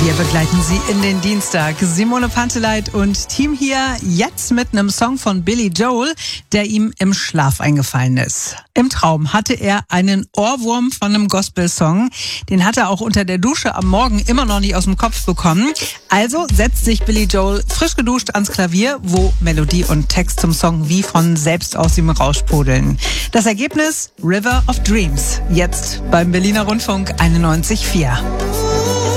Wir begleiten Sie in den Dienstag. Simone Panteleit und Team hier jetzt mit einem Song von Billy Joel, der ihm im Schlaf eingefallen ist. Im Traum hatte er einen Ohrwurm von einem Gospel-Song. Den hat er auch unter der Dusche am Morgen immer noch nicht aus dem Kopf bekommen. Also setzt sich Billy Joel frisch geduscht ans Klavier, wo Melodie und Text zum Song wie von selbst aus ihm raussprudeln. Das Ergebnis? River of Dreams. Jetzt beim Berliner Rundfunk 91,4.